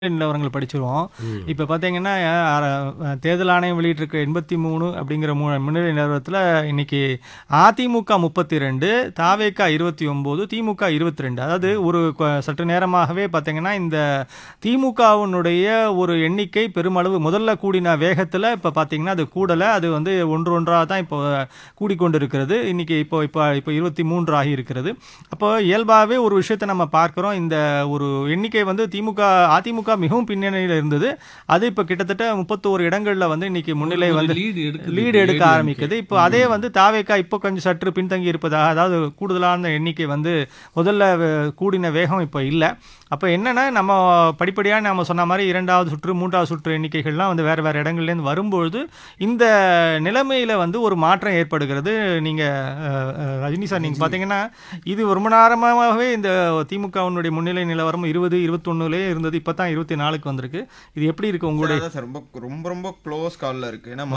நிலவரங்கள் படிச்சிருவோம். ம். இப்ப பார்த்தீங்கன்னா, அர தேர்தல் ஆணையம் வெளியிட்டிருக்க 83 அப்படிங்கிற முன்னிலை நிலவரத்துல இன்னைக்கு அதிமுக 32, தாவேகா 29, திமுக 22. அதாவது ஒரு சற்று நேரமாகவே பார்த்தீங்கன்னா, இந்த திமுகவினுடைய ஒரு எண்ணிக்கை பெருமளவு முதல்ல கூடின வேகத்துல இப்ப பார்த்தீங்கன்னா, அது கூடல. அது வந்து ஒன்று ஒன்றா தான் இப்போ கூடிக்கொண்டிருக்கிறது. இன்னைக்கு இப்போ இப்போ இப்போ 23 ஆகியிருக்கிறது. அப்போ இயல்பாவே ஒரு விஷயத்த நம்ம பார்க்கிறோம். இந்த ஒரு எண்ணிக்கை வந்து அதிமுக மிகவும் பின்னணியில இருந்தது. அது இப்ப கிட்டத்தட்ட 31 இடங்கள்ல வந்து இன்னைக்கு முன்னிலை ஒரு வந்து லீடு எடுக்குது லீடு இப்ப எடுக்க ஏடிஎம்கே. ஆரம்பிக்குது. இப்போ அதே வந்து தாவேகா இப்போ கொஞ்சம் சற்று பின்தங்கி இருப்பதாக, அதாவது கூடுதலான எண்ணிக்கை வந்து முதல்ல கூடின வேகம் இப்போ இல்ல. அப்ப என்னன்னா, நம்ம படிப்படியா நம்ம சொன்ன மாரி 2வது சுற்று, 3வது சுற்று எண்ணிக்கைகள்லாம் வந்து வேற வேற இடங்கள்லேருந்து வரும்பொழுது, இந்த நிலைமையில வந்து ஒரு மாற்றம் ஏற்படுகிறது. நீங்க ரஜினி சார், நீங்க பார்த்தீங்கன்னா, இது ரொம்ப நேரமாவே இந்த திமுகவினுடைய முன்னிலை நிலவரம் 20, 21லயே இருந்தது. இப்ப தான் 24க்கு வந்திருக்கு. இது எப்படி இருக்கு சார் உங்களுடைய அதான் சார் ரொம்ப ரொம்ப ரொம்ப க்ளோஸ் கால்ல இருக்கு. ஏன்னா